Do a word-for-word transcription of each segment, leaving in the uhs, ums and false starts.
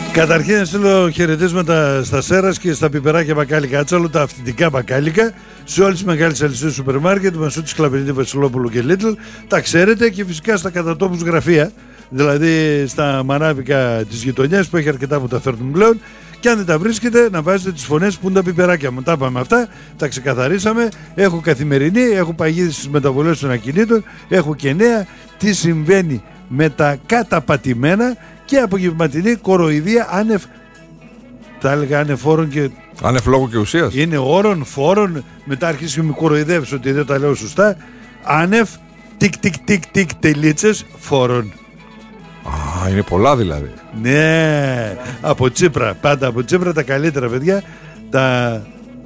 Καταρχήν να στείλω χαιρετίσματα στα Σέρας και στα πιπεράκια μπακάλικα Άτσαλο, τα αυθεντικά μπακάλικα, σε όλες τις μεγάλες αλυσίδες σούπερ μάρκετ, Μασούτης, Κλαβενίδη, Βασιλόπουλου και Λίτλ. Τα ξέρετε, και φυσικά στα κατατόπους γραφεία, δηλαδή στα μανάβικα της γειτονιάς που έχει αρκετά που τα φέρνουν πλέον. Και αν δεν τα βρίσκετε, να βάζετε τις φωνές που είναι τα πιπεράκια μου. Τα είπαμε αυτά, τα ξεκαθαρίσαμε. Έχω καθημερινή, έχω παγίδες στις μεταβολές των ακινήτων, έχω και νέα. Τι συμβαίνει με τα καταπατημένα και απογευματινή κοροϊδία άνευ. Τα έλεγα άνευ φόρων και. Άνευ λόγου και ουσίας. Είναι όρων, φόρων. Μετά αρχίσει και με κοροϊδεύεις ότι δεν τα λέω σωστά. Άνευ, τικ τικ τικ τικ τελίτσες φόρων. Α, είναι πολλά δηλαδή. Ναι, από Τσίπρα, πάντα από Τσίπρα τα καλύτερα παιδιά, τα,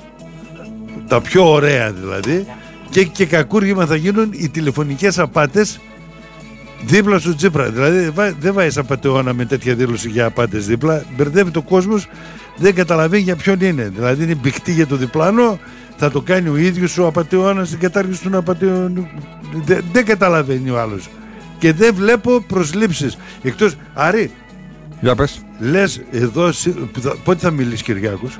τα πιο ωραία δηλαδή. Και, και κακούργημα θα γίνουν οι τηλεφωνικές απάτες δίπλα στο Τσίπρα. Δηλαδή δεν βάζεις απατεώνα με τέτοια δήλωση για απάτες δίπλα. Μπερδεύει το κόσμος, δεν καταλαβαίνει για ποιον είναι. Δηλαδή είναι μπιχτή για το διπλάνο, θα το κάνει ο ίδιος ο απατεώνας στην κατάργηση των απατεών. Δεν, δεν καταλαβαίνει ο άλλος. Και δεν βλέπω προσλήψεις. Εκτός, Άρη, για πες. Λες εδώ, πότε θα μιλήσει Κυριάκος?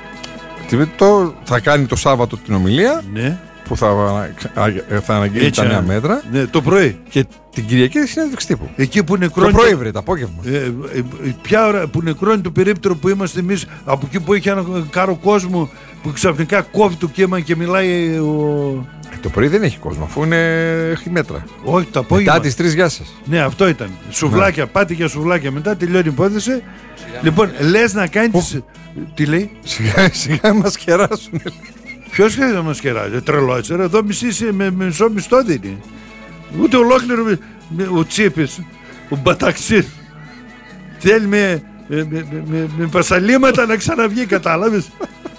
Το, θα κάνει το Σάββατο την ομιλία, ναι, που θα, θα αναγγείλει τα νέα μέτρα. Ναι, το πρωί. Και την Κυριακή συνέντευξη τύπου. Εκεί που νεκρώνει. Το πρωί, βρε, το απόγευμα. Ε, ε, ποια ώρα που νεκρώνει το περίπτερο που είμαστε εμείς, από εκεί που έχει ένα κάρο κόσμο που ξαφνικά κόβει το κύμα και μιλάει ο. Το πρωί δεν έχει κόσμο, αφού είναι... έχει μέτρα. Όχι, το απόγευμα. Μετά τις τρεις, γεια σας. Ναι, αυτό ήταν. Σουβλάκια, ναι. Πάτε για σουβλάκια. Μετά τελειώνει η υπόθεση. Σιγά λοιπόν, λες να κάνει. Τις... Τι λέει? Σιγά, σιγά μας κεράσουν. Ποιος θέλει να μας κεράσει? Τρελό έτσι. Εδώ μισή με μισό μισθό δίνει. Ούτε ολόκληρο με, με, ο Τσίπης, ο Μπαταξής. Θέλει με, με, με, με, με πασαλίματα να ξαναβγεί, κατάλαβες.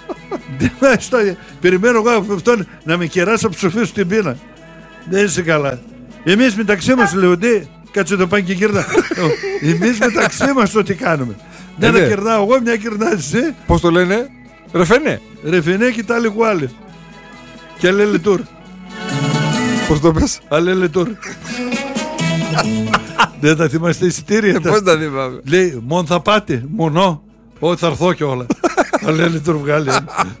Περιμένω εγώ από αυτόν να με κεράσει από ψοφές στην πείνα. Δεν είσαι καλά. Εμείς μεταξύ μας, λέω, ναι, κάτσε το πάνε και κερνά. Εμείς μεταξύ μας ό,τι κάνουμε. Δεν να κερνάω εγώ, μια κερνάς εσύ. Πώς το λένε? Ρεφενέ. Ρεφενέ και τα λίγο άλλοι. Και αλέλε τουρ. Πώς το πες? Αλέλε τουρ. Δεν τα θυμάστε εισιτήρια? Πώς τα θυμάμαι? Λέει, μόνο θα πάτε, μονό. Όχι, θα έρθω κιόλα. Αλέλε τουρ βγάλει.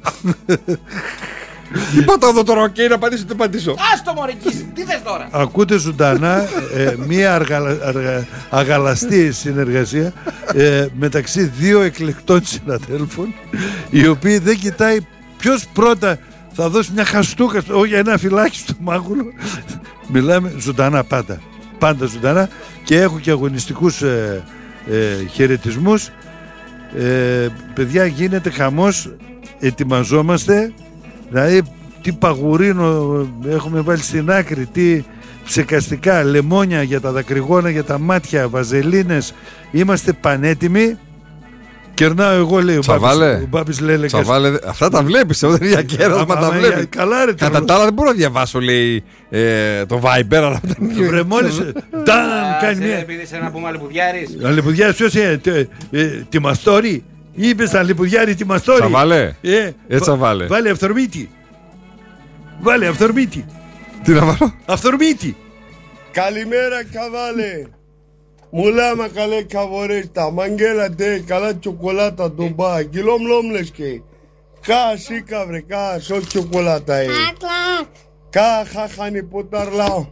Τι πάω εδώ τώρα, οκ, να απαντήσω, τι απαντήσω. Άστο μωρική, τι θες τώρα? Ακούτε ζωντανά ε, μία αργαλα, αργα, αγαλαστή συνεργασία ε, μεταξύ δύο εκλεκτών συναδέλφων, οι οποίοι δεν κοιτάει ποιος πρώτα θα δώσει μια χαστούκα, όχι ένα φυλάκι στο μάγουλο. Μιλάμε ζωντανά πάντα. Πάντα ζωντανά, και έχω και αγωνιστικούς ε, ε, χαιρετισμούς. Ε, παιδιά, γίνεται χαμός, ετοιμαζόμαστε. Δηλαδή τι παγουρίνο έχουμε βάλει στην άκρη, τι ψεκαστικά, λεμόνια για τα δακρυγόνα, για τα μάτια, βαζελίνες. Είμαστε πανέτοιμοι. Κερνάω εγώ, λέει ο Μπάμπης. Ο Μπάμπης λέει, λέει, Τσαβάλε, αυτά τα βλέπεις, δεν είναι για κέρασμα, τα βλέπεις. Καλά, ρε, κατά τα άλλα δεν μπορώ να διαβάσω, λέει, ε, το Viber, αλλά βρε μόλις Ταν κάνει μία. Επειδή είσαι να πούμε αλεπουδιάρης. Αλεπουδιάρης, ποιος είναι? Τη Μαστόρη? Είπες αλεπουδιάρη τη Μαστόρη? Τσαβάλε, ε τσαβάλε. Βάλε αυθορμήτη. Βάλε αυθορμήτη. Τι να βάλω? Αυθορμήτη. Καλημέρα, καβάλε. Μουλάμα καλέ καβορέστα. Μαγγέλα ντε, καλά τσοκολάτα τον μπα. Κιλόμ λόμλες και. Κα σίκα βρε, κα σο τσοκολάτα ε. Κα χαχάνι ποταρλάω.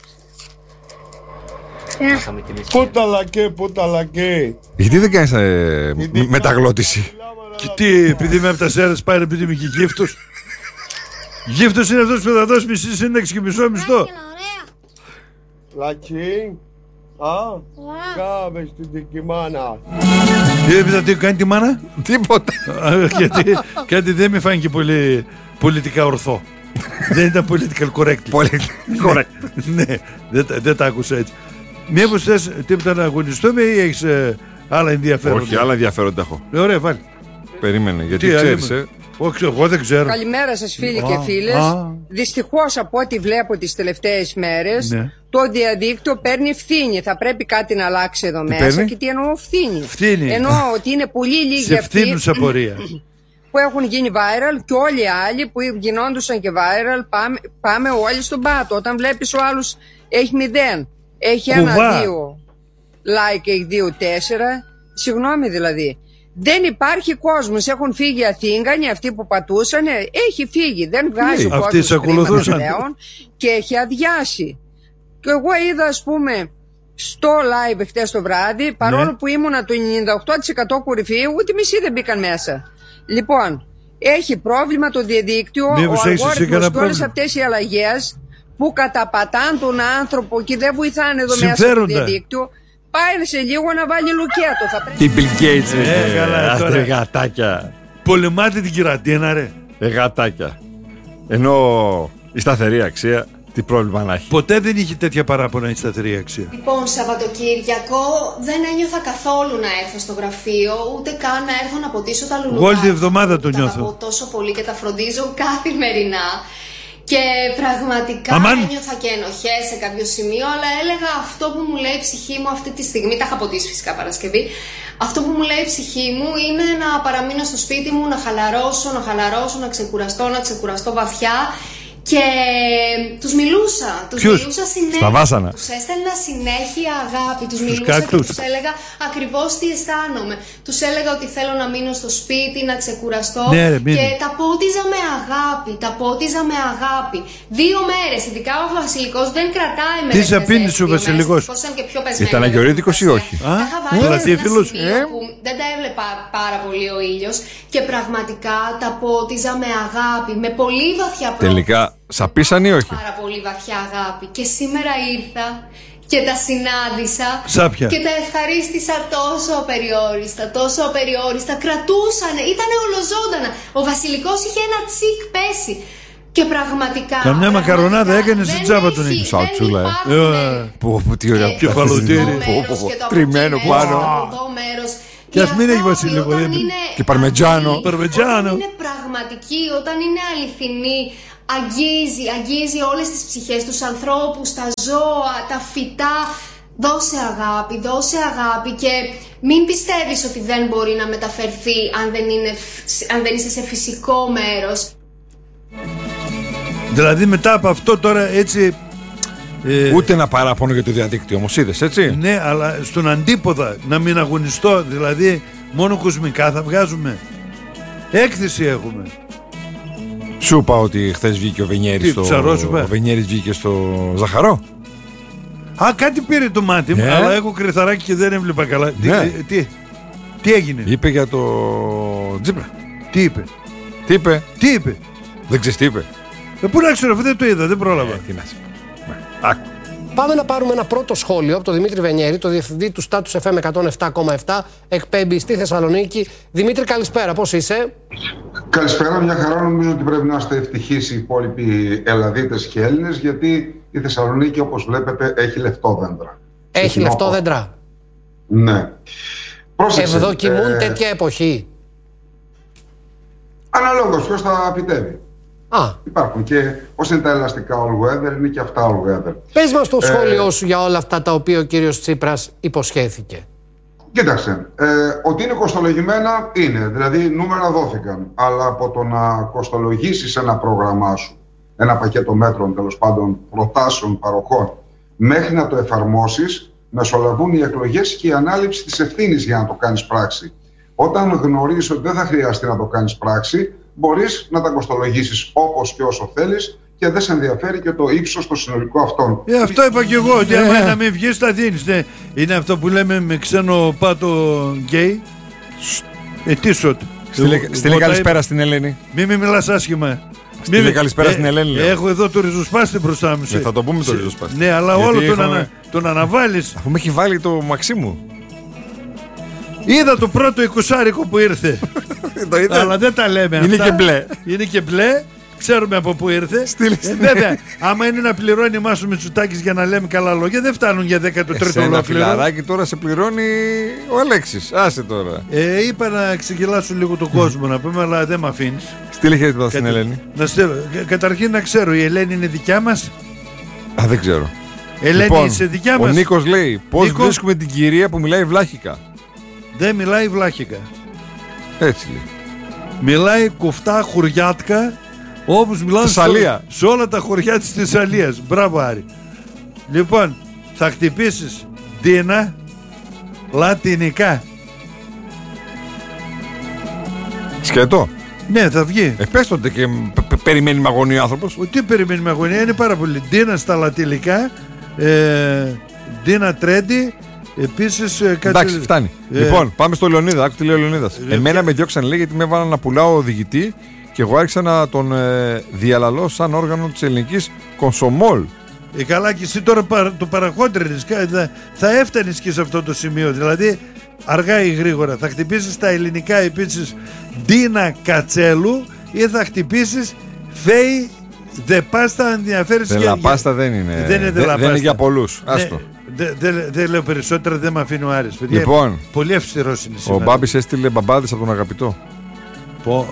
Ποταλακέ, ποταλακέ. Γιατί δεν κάνεις ε, μεταγλώτηση? Και τι, επειδή είμαι από τα Σέρας, πάει επειδή είμαι και γύφτος. Γύφτος είναι αυτός που θα δώσει μισή σύνταξη και μισό μισθό. Λακί. Α, κάμε στην τικιμάνα. Τι έπειτα, τι κάνει τη μάνα? Τίποτα. Γιατί κάτι δεν με φάνηκε πολύ πολιτικά ορθό. Δεν ήταν political correct. Correct. Ναι, δεν τα άκουσα έτσι. Μήπως θες τίποτα να αγωνιστούμε ή έχεις άλλα ενδιαφέροντα? Όχι, άλλα ενδιαφέροντα έχω. Ωραία, βάλει. Περίμενε, γιατί ξέρεις, ε. Όχι, εγώ δεν ξέρω. Καλημέρα σας, φίλοι και φίλες. Δυστυχώς, από ό,τι βλέπω τις τελευταίες μέρες, ναι, το διαδίκτυο παίρνει ευθύνη. Θα πρέπει κάτι να αλλάξει εδώ τι μέσα. Παίρνει? Και τι εννοώ ευθύνη? Ευθύνη. Εννοώ ότι είναι πολύ λίγοι αυτοί που έχουν γίνει viral, και όλοι οι άλλοι που γινόντουσαν και viral. Πάμε, πάμε όλοι στον πάτο. Όταν βλέπεις ο άλλος έχει μηδέν, έχει ένα δύο like, έχει δύο τέσσερα, Συγγνώμη δηλαδή. Δεν υπάρχει κόσμος. Έχουν φύγει οι Αθήγανοι, αυτοί που πατούσαν. Έχει φύγει. Δεν βγάζει ο κόσμος χρήματα πλέον και έχει αδειάσει. Και εγώ είδα, ας πούμε, στο live χτες το βράδυ, παρόλο ναι. που ήμουνα το ενενήντα οκτώ τοις εκατό κορυφή, ούτε μισή δεν μπήκαν μέσα. Λοιπόν, έχει πρόβλημα το διαδίκτυο, μήπως ο αλγόριθμος και όλες αυτές οι αλλαγές που καταπατάν τον άνθρωπο και δεν βοηθάνε εδώ μέσα στο διαδίκτυο. Πάει σε λίγο να βάλει λουκέτο. Θα πρέπει... Τι Bill Gates, ε, καλά, τώρα. Γατάκια. Πολεμάτε την κυρατίνα, ρε. Ε, γατάκια. Ενώ η σταθερή αξία, τι πρόβλημα να έχει. Ποτέ δεν είχε τέτοια παράπονα η σταθερή αξία. Λοιπόν, Σαββατοκύριακο δεν ένιωθα καθόλου να έρθω στο γραφείο, ούτε καν να έρθω να ποτίσω τα λουλουδάκια. Εγώ όλη τη εβδομάδα το νιώθω. Τα τόσο πολύ και τα φροντίζω καθημερινά. Και πραγματικά Αμάν. ένιωθα και ενοχές σε κάποιο σημείο, αλλά έλεγα αυτό που μου λέει η ψυχή μου αυτή τη στιγμή, τα είχα ποτίσει φυσικά Παρασκευή, αυτό που μου λέει η ψυχή μου είναι να παραμείνω στο σπίτι μου, να χαλαρώσω, να χαλαρώσω, να ξεκουραστώ, να ξεκουραστώ βαθιά. Και τους μιλούσα, τους Ποιους? μιλούσα συνέχεια, στα βάσανα. τους έστελνα συνέχεια αγάπη, τους μιλούσα και τους έλεγα ακριβώς τι αισθάνομαι. Τους έλεγα ότι θέλω να μείνω στο σπίτι, να ξεκουραστώ ναι, ρε, και τα πότιζα με αγάπη, τα πότιζα με αγάπη. Δύο μέρες, ειδικά ο Βασιλικός δεν κρατάει με. Τι σε πίνεις ο Βασιλικός? Ήταν αγιορείτικος ή όχι? Τα είχα βάλει σε ένα σημείο που δεν τα έβλεπα πάρα πολύ ο ήλιος και πραγματικά τα πότιζα με αγάπη, με πολύ βαθιά πρόοδο. Τελικά σαπίσαν ή όχι? Πάρα πολύ βαθιά αγάπη. Και σήμερα ήρθα και τα συνάντησα. Σάπια. Και τα ευχαρίστησα τόσο απεριόριστα, τόσο απεριόριστα. Κρατούσανε, ήτανε ολοζώντανα. Ο Βασιλικός είχε ένα τσικ πέσει. Και πραγματικά. Καμιά μακαρονάδα έκανε στην τσάπα τον ίδιο. Σαλτσούλα, ε. Πω, πω, τι ωραία κεφαλοτήρι. Τριμμένο πάνω. Και ας μην έχει Βασιλικό. Και παρμετζάνο. Είναι πραγματική, όταν είναι αληθινή. Αγγίζει, αγγίζει όλες τις ψυχές, τους ανθρώπους, τα ζώα, τα φυτά. Δώσε αγάπη, δώσε αγάπη και μην πιστεύεις ότι δεν μπορεί να μεταφερθεί αν δεν, είναι, αν δεν είσαι σε φυσικό μέρος. Δηλαδή μετά από αυτό τώρα έτσι... Ε, ούτε ένα παράπονο για το διαδίκτυο όμως είδες, έτσι? Ναι, αλλά στον αντίποδα να μην αγωνιστώ, δηλαδή μόνο κοσμικά θα βγάζουμε. Έκθεση έχουμε. Σου είπα ότι χθες βγήκε ο Βενιέρης στο... Ο Βενιέρης βγήκε στο Ζαχαρό. Α, κάτι πήρε το μάτι μου, yeah. αλλά έχω κρυθαράκι και δεν έβλεπα καλά. Yeah. Τι, τι, τι έγινε? Είπε για το Τζίπρα. Τι είπε? Τι είπε? Τι είπε? Δεν ξέρεις τι είπε? Ε, πού να ξέρω, δεν το είδα, δεν πρόλαβα. Ε, τι να σου πω. Άκου. Πάμε να πάρουμε ένα πρώτο σχόλιο από τον Δημήτρη Βενιέρη, το διευθυντή του Status εφ εμ εκατόν επτά κόμμα επτά, εκπέμπει στη Θεσσαλονίκη. Δημήτρη, καλησπέρα, πώς είσαι? Καλησπέρα, μια χαρά. Νομίζω ότι πρέπει να είστε ευτυχείς οι υπόλοιποι Ελλαδίτες και Έλληνες, γιατί η Θεσσαλονίκη, όπως βλέπετε, έχει λεφτόδέντρα. Έχει λεφτόδέντρα. Ναι. Πρόσεξε, ευδοκιμούν ε... τέτοια εποχή? Αναλόγως, ποιος θα επιτεύει. Α. Υπάρχουν και όσο είναι τα ελαστικά all weather, είναι και αυτά all weather. Πες μας το σχόλιο ε, σου για όλα αυτά τα οποία ο κύριος Τσίπρας υποσχέθηκε. Κοίταξε, ε, ότι είναι κοστολογημένα είναι, δηλαδή νούμερα δόθηκαν, αλλά από το να κοστολογήσεις ένα πρόγραμμά σου, ένα πακέτο μέτρων, τέλος πάντων προτάσεων, παροχών, μέχρι να το εφαρμόσεις, μεσολαβούν οι εκλογές και η ανάληψη της ευθύνης για να το κάνεις πράξη. Όταν γνωρίζεις ότι δεν θα χρειαστεί να το κάνεις πράξη, μπορείς να τα κοστολογήσεις όπως και όσο θέλεις και δεν σε ενδιαφέρει και το ύψος το συνολικό αυτών. Ε, αυτό είπα και εγώ, ότι άμα να μην βγεις τα δίνεις. Ναι. Είναι αυτό που λέμε με ξένο πάτο γκέι. Ε, τι σωτ. Στείλε καλησπέρα στην Ελένη. Μη με μιλάς άσχημα. Στείλε καλησπέρα ε, στην Ελένη. Έχω εδώ το ριζοσπάστη μπροστά μου. Ε, θα το πούμε το ριζοσπάστη. Ναι, αλλά γιατί όλο τον, είχαμε... ανα... τον αναβάλεις. Αφού με έχει βάλει το μαξί μου. Είδα το πρώτο εικοσάρικο που ήρθε. Το αλλά δεν τα λέμε είναι αυτά. Και μπλε. Είναι και μπλε. Ξέρουμε από πού ήρθε. Ε, βέβαια, άμα είναι να πληρώνει εμάς ο Μητσοτάκης για να λέμε καλά λόγια, δεν φτάνουν για δέκατο τρίτο ολόκληρο. Ένα φιλαράκι τώρα σε πληρώνει ο Αλέξης. Άσε τώρα. Ε, είπα να ξεκυλάσω λίγο τον κόσμο να πούμε, αλλά δεν με αφήνεις. Στείλε χέρι στην Ελένη. Να στείλω. Καταρχήν να ξέρω, η Ελένη είναι δικιά μας. Α, δεν ξέρω. Ελένη, λοιπόν, είσαι δικιά μας. Ο Νίκος λέει: πώς Νίκο... βρίσκουμε την κυρία που μιλάει βλάχικα? Δεν μιλάει βλάχικα. Έτσι λέει. Μιλάει κουφτά χωριάτικα, όπως μιλάνε σε, σε όλα τα χωριά της Θεσσαλίας. Μπράβο, Άρη. Λοιπόν, θα χτυπήσεις Ντίνα λατινικά. Σκέτο. Ναι, θα βγει. Ε, πες τότε και περιμένει με αγωνία ο άνθρωπος. Τι περιμένει με αγωνία, είναι πάρα πολύ. Ντίνα στα λατιλικά, ε, Ντίνα Τρέντι, επίσης. Ε, Εντάξει, φτάνει. Ε, λοιπόν, πάμε στο Λεωνίδα. Άκου τι λέει ο Λεωνίδας. Ε, Εμένα ε, με διώξαν, λέει, γιατί με έβαλαν να πουλάω οδηγητή και εγώ άρχισα να τον ε, διαλαλώ σαν όργανο της ελληνικής κονσομόλ. Ε, καλά, και εσύ τώρα το παραχόντρινες. Θα, θα έφτανες και σε αυτό το σημείο. Δηλαδή, αργά ή γρήγορα θα χτυπήσεις τα ελληνικά επίσης Ντίνα Κατσέλου ή θα χτυπήσεις Φέη Δε Πάστα, αν ενδιαφέρεις. Δε Λα Πάστα δεν είναι. Δεν είναι, δε δε, δεν είναι για πολλούς. Άστο. Δεν δε, δε, δε λέω περισσότερα, δεν με αφήνει ο Άρης. Παιδιά, λοιπόν, πολύ αυστηρός είναι σήμερα. Ο Μπάμπης έστειλε μπαμπάδες από τον αγαπητό. Πω.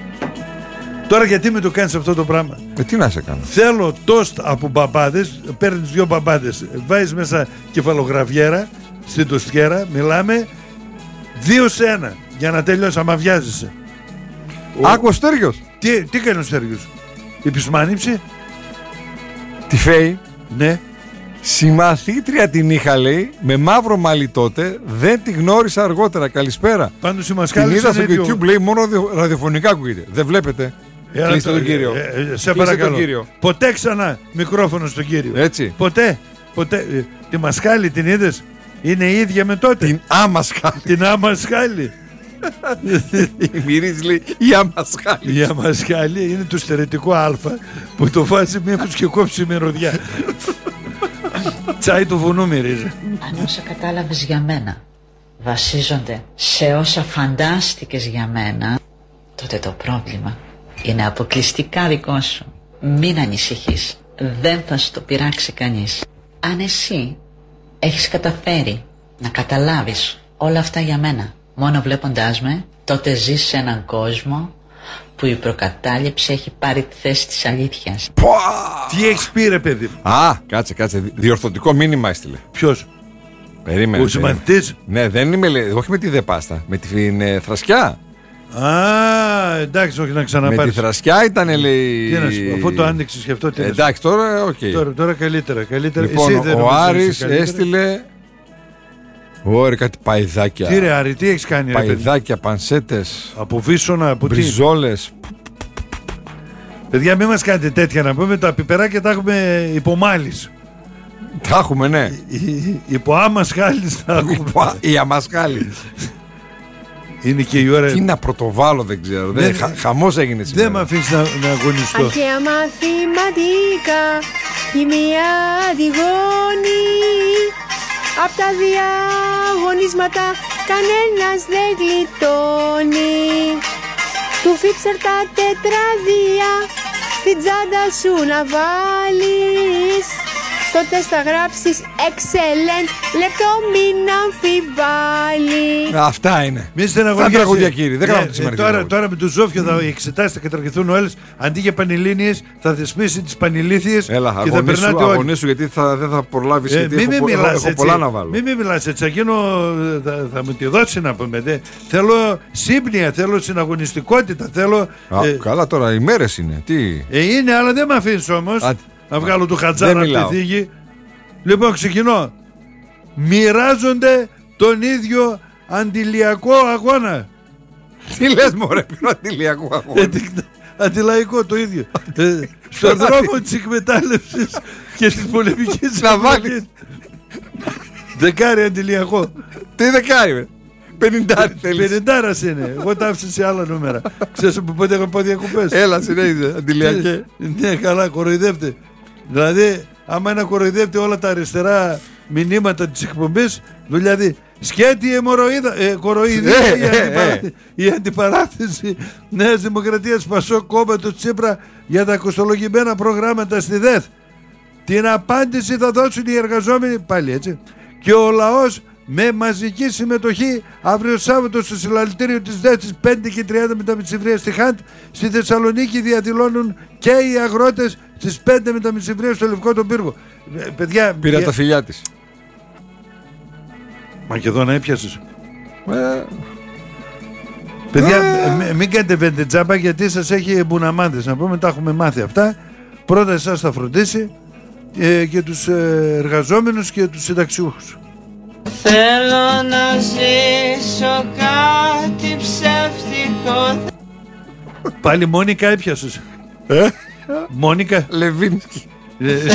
Τώρα γιατί με το κάνεις αυτό το πράγμα? Ε, τι να σε κάνω. Θέλω τόστ από μπαμπάδες. Παίρνεις δύο μπαμπάδες, βάζεις μέσα κεφαλογραφιέρα στην τοστιέρα, μιλάμε δύο σε ένα για να τελειώσει, άμα βιάζεσαι. Άκου ο Στέργιος. Τι, τι κάνει ο Στέργιος? Η πισμάνιψη. Τι Φέη. Ναι. Συμμαθήτρια την είχα, λέει, με μαύρο μαλλί τότε, δεν τη γνώρισα αργότερα. Καλησπέρα. Πάντως η Μασκάλης. Την είδα στο ίδιο... YouTube, λέει, μόνο ραδιοφωνικά ακούγεται. Δεν βλέπετε. Ε, Κλείστε τον κύριο. Ε, ε, σε παρακαλώ. Τον κύριο. Ποτέ ξανά μικρόφωνο στον κύριο. Έτσι. Ποτέ. Ποτέ. Ε, τη Μασκάλη την είδες? Είναι η ίδια με τότε. Την Αμασκάλη. Την Αμασκάλη. Μυρίζει, λέει, η Αμασκάλη. Η Αμασκάλη είναι το στερετικό Α που το βάζει μήπως και κόψει μυρωδιά. Τσάι του βουνού μυρίζει. Αν όσα κατάλαβες για μένα βασίζονται σε όσα φαντάστηκες για μένα, τότε το πρόβλημα είναι αποκλειστικά δικό σου. Μην ανησυχείς. Δεν θα σου το πειράξει κανείς. Αν εσύ έχεις καταφέρει να καταλάβεις όλα αυτά για μένα μόνο βλέποντάς με, τότε ζεις σε έναν κόσμο που η προκατάληψη έχει πάρει τη θέση της αλήθειας. Τι έχεις πει, ρε παιδί? Α, κάτσε, κάτσε. Διορθωτικό μήνυμα έστειλε. Ποιος? Περίμενε. Ο συμμαθητής? Ναι, δεν είμαι, λέει, όχι με τη Δε Πάστα, με την ε, Θρασκιά. Α, εντάξει, όχι να ξαναπάρεις. Με τη Θρασκιά ήταν, λέει. Τι να σου πω, αφού το άνοιξες και αυτό, τι να σου πω. Εντάξει, τώρα, οκ. Okay. Τώρα, τώρα καλύτερα, καλύτερα. Λοιπόν, εσύ δεν ο Άρης έστειλε. Ωραία, κάτι παϊδάκια. Τι ρε Άρη, τι έχεις κάνει? Παϊδάκια, πανσέτες. Από βίσωνα, από τι? Μπριζόλες. Παιδιά, μην μας κάνετε τέτοια να πούμε. Τα πιπεράκια τα έχουμε υπομάλης. Τα έχουμε, ναι. Υπό άμασχάλης τα έχουμε. Η αμασχάλη. Είναι και η ώρα. Τι να πρωτοβάλω, δεν ξέρω. Δεν, χα, χαμός έγινε σήμερα. Δεν με αφήσεις να, να αγωνιστώ. Αρχαία μαθηματικά, χημεία, αντιγόνη. Απ' τα διαγωνίσματα κανένας δεν γλιτώνει. Του φίψερ τα τετραδία στην τσάντα σου να βάλεις. Στο τεστ θα γράψεις excellent, λεπτό μην αμφιβάλλεις. Αυτά είναι. Μην στεναχωριέσαι. Θα τραγουδιά, κύριε. Δεν γράφω τη σήμερα. Τώρα, τώρα με το Ζόφιο θα εξετάσει, θα καταργηθούν όλες. Αντί για πανελλήνιες θα θεσπίσει τις πανελλήθειες. Έλα, και θα περνάτε όλοι. Αγωνίσου, γιατί θα, δεν θα προλάβεις. Ε, γιατί έχω, έχω, έχω πολλά να βάλω. Μην μη μιλάς έτσι. Εκείνο θα, θα μου τη δώσει να πούμε. Δε. Θέλω σύμπνοια, θέλω συναγωνιστικότητα. Θέλω, Α, ε, καλά τώρα, οι μέρες είναι. Τι? Ε, είναι, αλλά δεν με αφήνεις όμως. Α, να βγάλω του Χατζάρα από τη θήκη. Λοιπόν, ξεκινώ. Μοιράζονται τον ίδιο αντιλιακό αγώνα. Τι λες μωρέ, ποιο αντιλιακό αγώνα? Αντιλαϊκό το ίδιο. ε, στον δρόμο της εκμετάλλευσης και της πολεμικής να βάλεις δεκάρι αντιλιακό. Τι δεκάρι με? Πενηντάρι θέλεις? Πενηντάρας είναι. Εγώ τα άφησα σε άλλα νούμερα. Ξέρεις από πότε έχω πάει διακοπές? Έλα συνέχιζε αντιλιακέ. Ναι, καλά, κοροϊδεύτε. Δηλαδή άμα είναι να κοροϊδεύτε όλα τα αριστερά μηνύματα της εκπομπής, δηλαδή σκέτη αιμορροίδα, ε, κοροϊδία, ε, η, αντιπαράθεση, η αντιπαράθεση Νέας Δημοκρατίας Πασόκ Κόμματος Τσίπρα για τα κοστολογημένα προγράμματα στη ΔΕΘ. Την απάντηση θα δώσουν οι εργαζόμενοι, πάλι έτσι, και ο λαός με μαζική συμμετοχή αύριο Σάββατο στο συλλαλητήριο της ΔΕΘ στις πέντε και τριάντα με τα μεσημβρία στη Χαντ. Στη Θεσσαλονίκη διαδηλώνουν και οι αγρότες στις πέντε με τα μεσημβρία στο Λευκό τον Πύργο. Ε, παιδιά, πήρα για... τα φιλιά της. Μακεδόνα έπιασες? Ε... Παιδιά, ε... μην κάνετε βεντετζάμπα γιατί σας έχει μπουναμάντες. Να πούμε, τα έχουμε μάθει αυτά. Πρώτα εσάς θα φροντίσει ε, και τους ε, εργαζόμενους και τους συνταξιούχους. Θέλω να ζήσω κάτι ψεύτικο. Πάλι Μόνικα έπιασες. Ε? Μόνικα Λεβίνσκι.